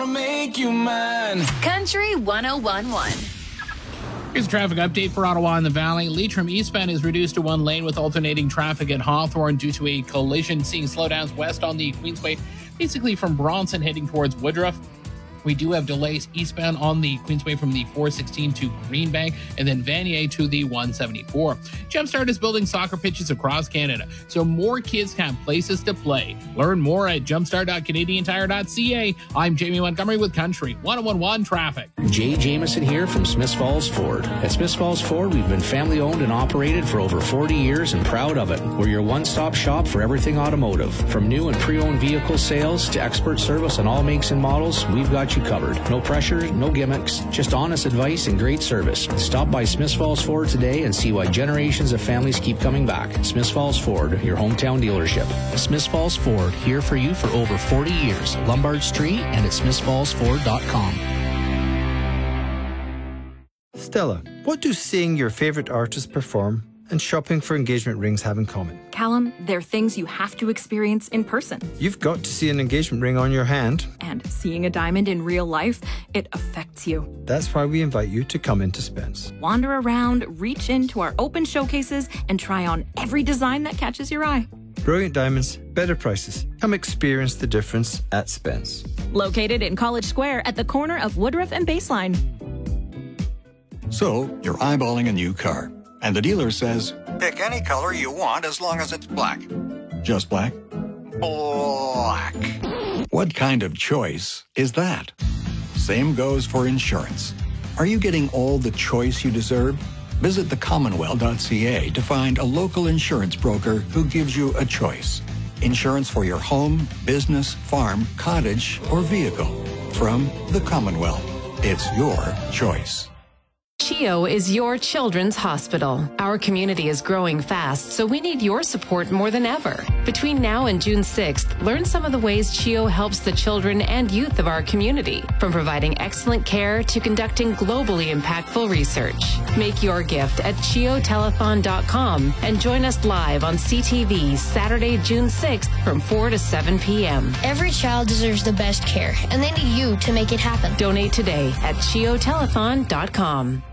Make you mine. Country 1011. Here's a traffic update for Ottawa and the Valley. Leitrim eastbound is reduced to one lane with alternating traffic at Hawthorne due to a collision. Seeing slowdowns west on the Queensway, basically from Bronson heading towards Woodruff. We do have delays eastbound on the Queensway from the 416 to Greenbank and then Vanier to the 174. Jumpstart is building soccer pitches across Canada so more kids have places to play. Learn more at jumpstart.canadiantire.ca. I'm Jamie Montgomery with Country 1011 Traffic. Jay Jameson here from Smiths Falls Ford. At Smiths Falls Ford, we've been family owned and operated for over 40 years and proud of it. We're your one-stop shop for everything automotive. From new and pre-owned vehicle sales to expert service on all makes and models, we've got you covered. No pressure, no gimmicks, just honest advice and great service. Stop by Smiths Falls Ford today and see why generations of families keep coming back. Smiths Falls Ford, your hometown dealership. Smiths Falls Ford, here for you for over 40 years. Lombard Street and at smithsfallsford.com. Stella, what do seeing your favorite artist perform and shopping for engagement rings have in common? Callum, they're things you have to experience in person. You've got to see an engagement ring on your hand. And seeing a diamond in real life, it affects you. That's why we invite you to come into Spence. Wander around, reach into our open showcases, and try on every design that catches your eye. Brilliant diamonds, better prices. Come experience the difference at Spence. Located in College Square at the corner of Woodruff and Baseline. So, you're eyeballing a new car. And the dealer says, pick any color you want as long as it's black. Just black? Black. What kind of choice is that? Same goes for insurance. Are you getting all the choice you deserve? Visit thecommonwealth.ca to find a local insurance broker who gives you a choice. Insurance for your home, business, farm, cottage, or vehicle. From the Commonwealth. It's your choice. CHEO is your children's hospital. Our community is growing fast, so we need your support more than ever. Between now and June 6th, learn some of the ways CHEO helps the children and youth of our community, from providing excellent care to conducting globally impactful research. Make your gift at CHEOtelethon.com and join us live on CTV Saturday, June 6th from 4 to 7 p.m. Every child deserves the best care, and they need you to make it happen. Donate today at CHEOtelethon.com.